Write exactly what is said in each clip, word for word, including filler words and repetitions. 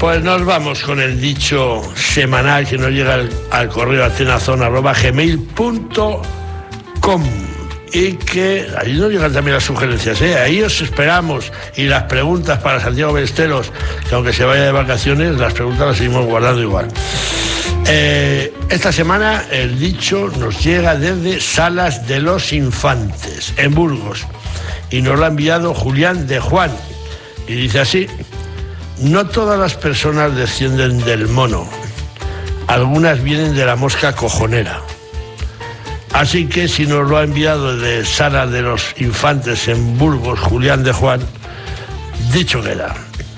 Pues nos vamos con el dicho semanal que nos llega al, al correo atenazón arroba gmail punto com y que ahí nos llegan también las sugerencias, ¿eh? Ahí os esperamos, y las preguntas para Santiago Ballesteros, que aunque se vaya de vacaciones, las preguntas las seguimos guardando igual. Eh, esta semana el dicho nos llega desde Salas de los Infantes, en Burgos, y nos lo ha enviado Julián de Juan, y dice así: no todas las personas descienden del mono, algunas vienen de la mosca cojonera. Así que si nos lo ha enviado de Salas de los Infantes en Burgos Julián de Juan, dicho queda.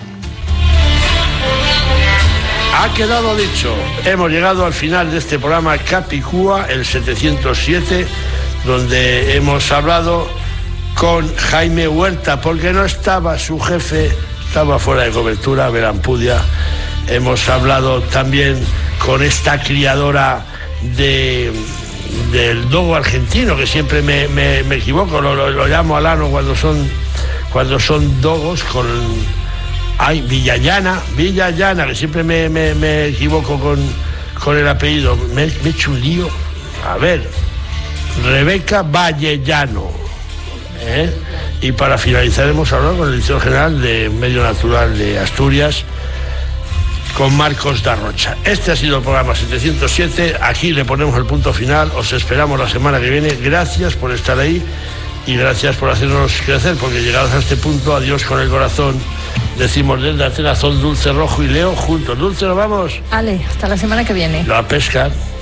Ha quedado dicho. Hemos llegado al final de este programa Capicúa, el setecientos siete, donde hemos hablado con Jaime Huerta, porque no estaba su jefe, estaba fuera de cobertura, Berampudia. Hemos hablado también con esta criadora de... del dogo argentino, que siempre me, me, me equivoco, lo, lo, lo llamo alano cuando son cuando son dogos, con ay, Villallana, Villallana, que siempre me, me, me equivoco con, con el apellido, me, me he hecho un lío. A ver, Rebeca Vallellano, ¿eh? Y para finalizar hemos hablado con el director general de Medio Natural de Asturias, con Marcos Darrocha. Este ha sido el programa setecientos siete, aquí le ponemos el punto final, os esperamos la semana que viene, gracias por estar ahí y gracias por hacernos crecer, porque llegados a este punto, adiós con el corazón, decimos desde Atenazón, Dulce Rojo y Leo juntos. Dulce, nos vamos. Ale, hasta la semana que viene. La pesca.